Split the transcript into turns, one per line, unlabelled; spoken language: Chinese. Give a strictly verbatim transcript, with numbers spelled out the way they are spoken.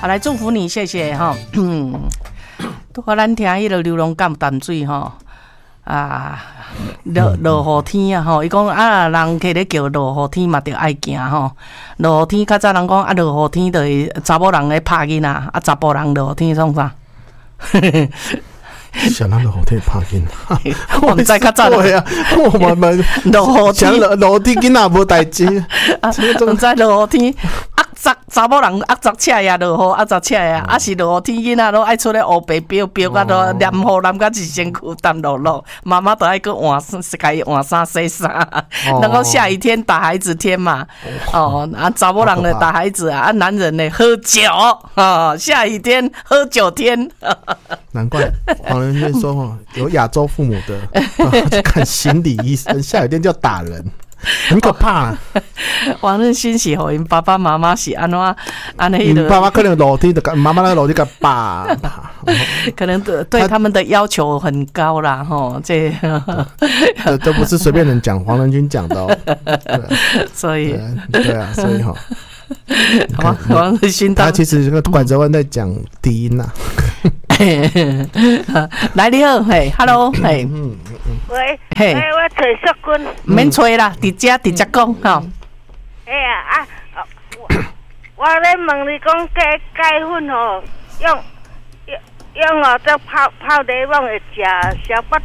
好，来祝福你，谢谢哈。嗯，拄好咱听迄个流浪感淡水哈啊，落落雨天啊吼，伊讲啊，人摕咧叫落雨天嘛，着爱行吼。落雨天较早人讲啊，落雨天着是查某人咧拍囡仔，啊查甫人落雨天创啥？
想到落雨天拍囡仔，
我毋知较早
对啊，我们们
落雨天
落落天囡仔无代志，
啊，毋知落雨天。查查某人压杂车呀落雨，压杂车呀，啊是落雨天囡仔都爱出来黑白飙飙，甲都黏雨淋甲一身躯澹落落，妈妈都爱去换甲伊换衫洗衫。然后下雨天打孩子天嘛，哦啊查某人呢打孩子啊，啊男人呢喝酒啊，下雨天喝酒天。
难怪黄仁勋说哦，有亚洲父母的去看心理医生，下雨天就要打人。很可怕、啊。
黄仁勋是互因爸爸妈妈是安怎安尼的？
爸爸可能楼梯的，妈妈那个楼梯个爸，
可能对对他们的要求很高啦，吼，这
这都不是随便人讲，黄仁勋讲的哦。
所以
对啊，所以哈。
黄黄仁勋
他其实这个管泽湾在讲低音呐。
来你好，嘿 ，Hello， 嘿，
喂，嘿，我找淑君，
唔免找啦，直接直接讲吼。
哎呀啊，我我咧问你讲钙钙粉吼，用用用哦，这泡泡茶拢会食小巴